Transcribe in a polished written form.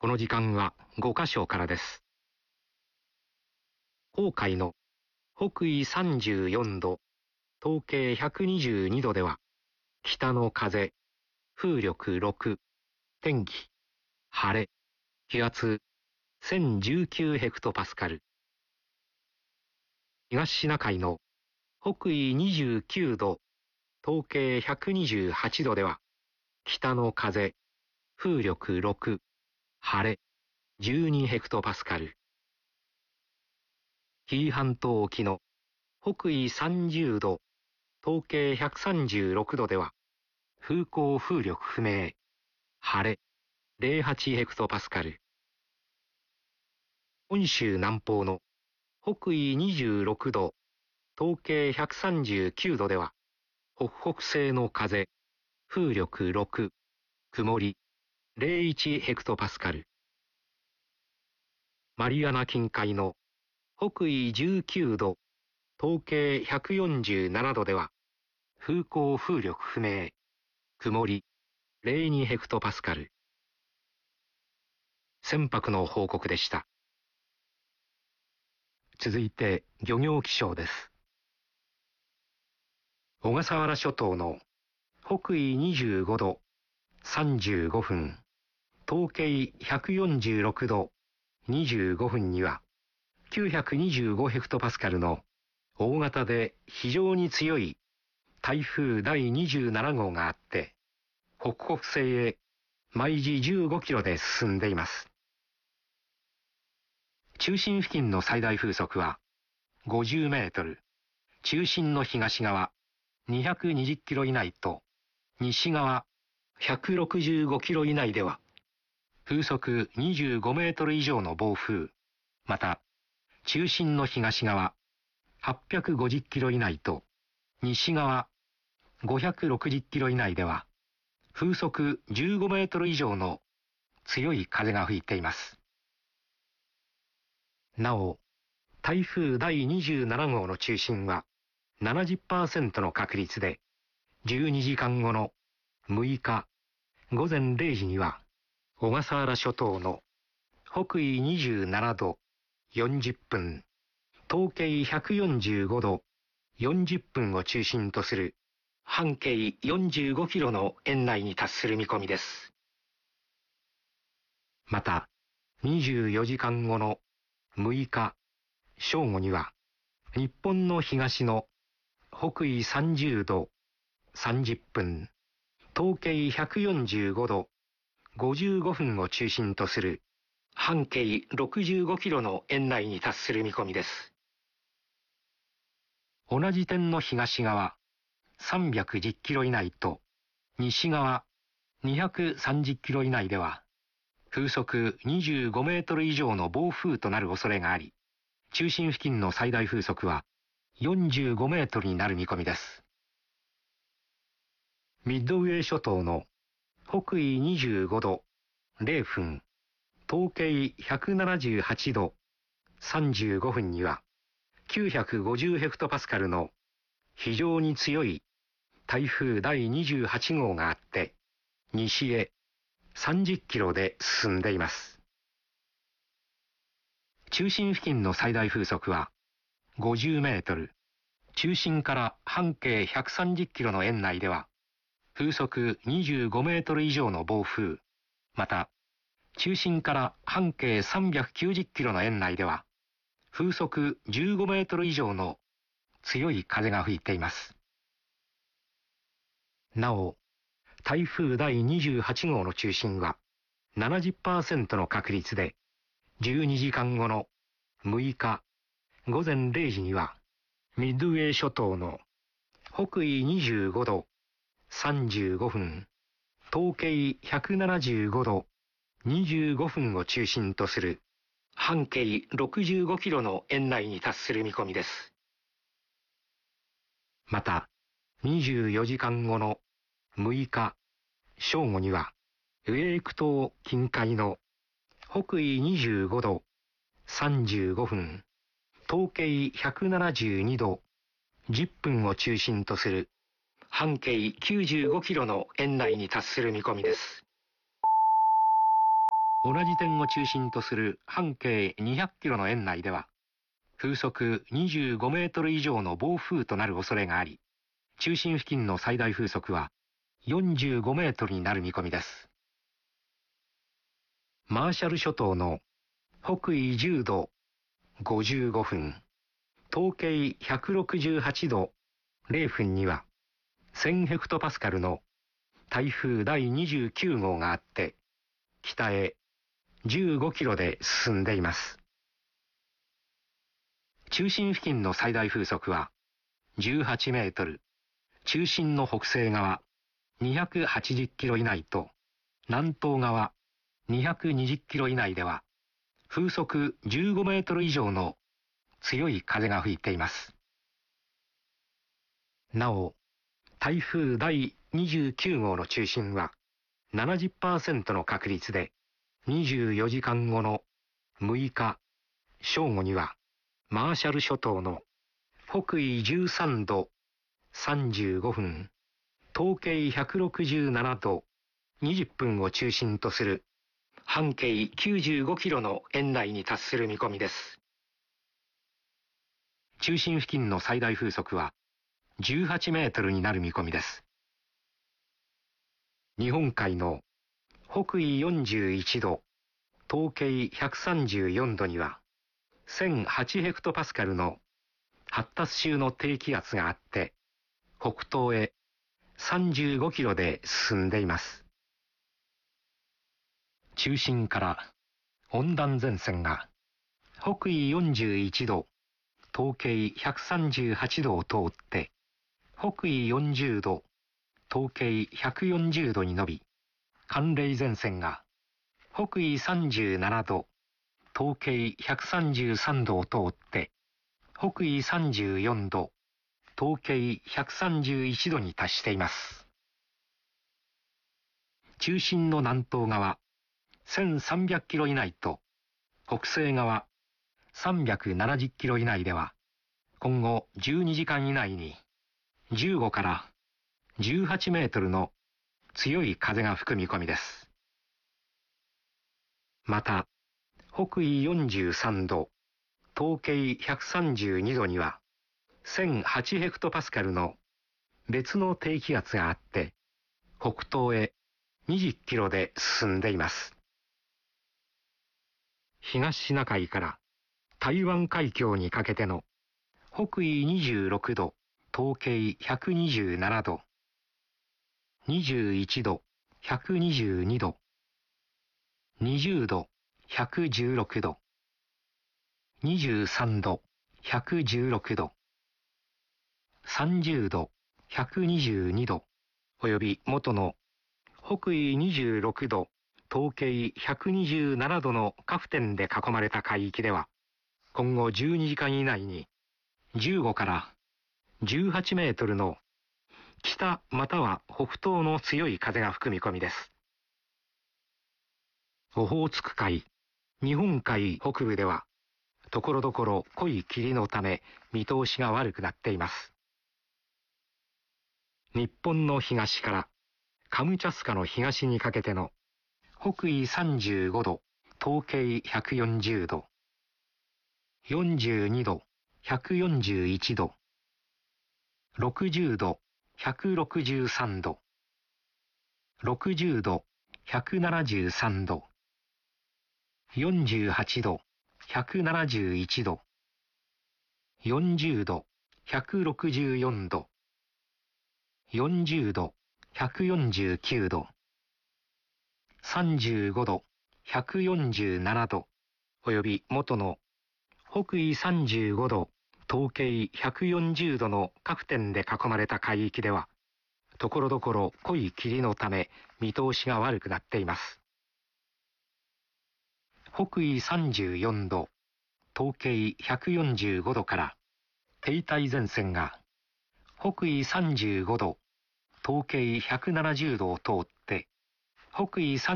この時間は5カ所からです。黄海の北緯34度、東経122度では、北の風、風力6、天気、晴れ、気圧1019ヘクトパスカル。東シナ海の北緯29度、東経128度では、北の風、風力6、晴れ、12ヘクトパスカル。紀伊半島沖の北緯30度、東経136度では、風向風力不明、晴れ、08ヘクトパスカル。本州南方の北緯26度、東経139度では、北北西の風、風力6、曇り、01ヘクトパスカル。マリアナ近海の北緯19度、東経147度では、風向風力不明、曇り、02ヘクトパスカル。船舶の報告でした。続いて漁業気象です。小笠原諸島の北緯25度35分、東経146度25分には925ヘクトパスカルの大型で非常に強い台風第27号があって、北北西へ毎時15キロで進んでいます。中心付近の最大風速は50メートル、中心の東側220キロ以内と西側165キロ以内では風速25メートル以上の暴風、また中心の東側850キロ以内と西側560キロ以内では風速15メートル以上の強い風が吹いています。なお、台風第27号の中心は 70% の確率で12時間後の6日午前0時には小笠原諸島の北緯27度40分、東経145度40分を中心とする半径45キロの円内に達する見込みです。また、24時間後の6日正午には、日本の東の北緯30度30分、東経145度55分を中心とする半径65キロの円内に達する見込みです。同じ点の東側310キロ以内と西側230キロ以内では風速25メートル以上の暴風となる恐れがあり、中心付近の最大風速は45メートルになる見込みです。ミッドウェー諸島の北緯25度0分、東経178度35分には950ヘクトパスカルの非常に強い台風第28号があって、西へ30キロで進んでいます。中心付近の最大風速は50メートル、中心から半径130キロの円内では風速25メートル以上の暴風、また中心から半径390キロの円内では風速15メートル以上の強い風が吹いています。なお、台風第28号の中心は 70% の確率で12時間後の6日午前0時にはミッドウェー諸島の北緯25度35分、東経175度25分を中心とする半径65キロの円内に達する見込みです。また、24時間後の6日正午にはウェーク島近海の北緯25度35分、東経172度10分を中心とする半径95キロの円内に達する見込みです。 同じ点を中心とする半径200キロの円内では、風速25メートル以上の暴風となる恐れがあり、中心付近の最大風速は45メートルになる見込みです。マーシャル諸島の北緯10度55分、東経168度0分には、1000ヘクトパスカルの台風第29号があって、北へ15キロで進んでいます。中心付近の最大風速は18メートル、中心の北西側280キロ以内と、南東側220キロ以内では、風速15メートル以上の強い風が吹いています。なお、台風第29号の中心は 70% の確率で、24時間後の6日正午には、マーシャル諸島の北緯13度35分、東経167度20分を中心とする半径95キロの円内に達する見込みです。中心付近の最大風速は18メートルになる見込みです。日本海の北緯41度、東経134度には、1008ヘクトパスカルの発達中の低気圧があって、北東へ35キロで進んでいます。中心から温暖前線が北緯41度、東経138度を通って、北緯40度、東経140度に伸び、寒冷前線が北緯37度、東経133度を通って、北緯34度、東経131度に達しています。中心の南東側1300キロ以内と、北西側370キロ以内では、今後12時間以内に15から18メートルの強い風が吹く見込みです。また、北緯43度、東経132度には、1008ヘクトパスカルの別の低気圧があって、北東へ20キロで進んでいます。東シナ海から台湾海峡にかけての北緯26度、東経127度、21度、122度、20度、116度、23度、116度、30度、122度、および元の北緯26度、東経127度のカフテンで囲まれた海域では、今後12時間以内に15から18メートルの北または北東の強い風が吹く見込みです。オホーツク海、日本海北部では、ところどころ濃い霧のため見通しが悪くなっています。日本の東からカムチャツカの東にかけての北緯35度、東経140度、42度、141度、60度、163度、60度、173度、48度、171度、40度、164度、40度、149度、35度、147度、および元の北緯35度、東経140度のカフテンで囲まれた海域では、ところどころ濃い霧のため見通しが悪くなっています。北緯34度、東経145度から停滞前線が北緯35度、東経170度を通って北緯